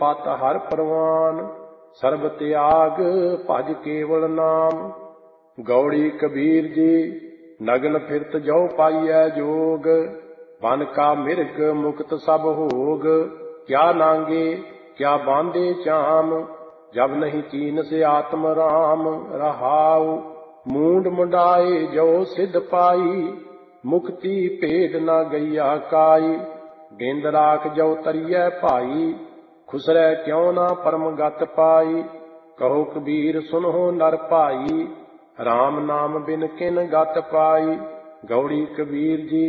पत हर परवान, सर्ब त्याग भज केवल नाम। गौड़ी कबीर जी नगन फिरत जो पाइयै जोग, बन का मिर्ग मुक्त सब होग। क्या नांगे क्या बांधे चाम, जब नहीं चीन से आत्म राम। रहाउ मूंड मुंडाए जो सिद्ध पाई, मुक्ति भेद न गैया काई। गेंद राख जो तरियै भाई, खुसरै क्यों ना परम गत पाई। कहो कबीर सुनो नर भाई, राम नाम बिन किन गत पाई। गौड़ी कबीर जी